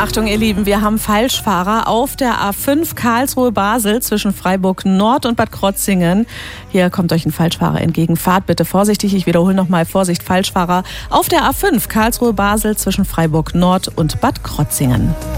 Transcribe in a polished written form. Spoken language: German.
Achtung, ihr Lieben, wir haben Falschfahrer auf der A5 Karlsruhe-Basel zwischen Freiburg Nord und Bad Krozingen. Hier kommt euch ein Falschfahrer entgegen. Fahrt bitte vorsichtig. Ich wiederhole nochmal: Vorsicht, Falschfahrer auf der A5 Karlsruhe-Basel zwischen Freiburg Nord und Bad Krozingen.